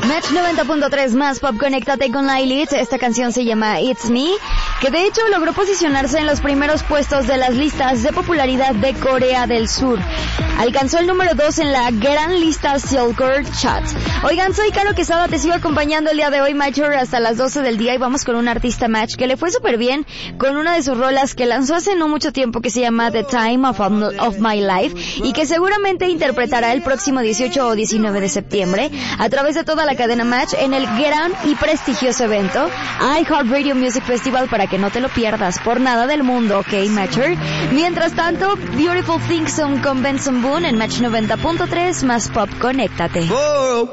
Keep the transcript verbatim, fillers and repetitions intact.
Match noventa punto tres más Pop, conéctate con Lilith. Esta canción se llama It's Me, que de hecho logró posicionarse en los primeros puestos de las listas de popularidad de Corea del Sur. Alcanzó el número dos en la gran lista Silver Chat. Oigan, soy Caro Quesada, te sigo acompañando el día de hoy, Matcher, hasta las doce del día, y vamos con un artista Match que le fue súper bien con una de sus rolas que lanzó hace no mucho tiempo, que se llama The Time of, of My Life, y que seguramente interpretará el próximo dieciocho o diecinueve de septiembre a través de toda la cadena Match en el gran y prestigioso evento iHeartRadio Music Festival, para que no te lo pierdas por nada del mundo, ¿ok, Matcher? Mientras tanto, Beautiful Things Song con Benson Boone en Match noventa punto tres más Pop, conéctate.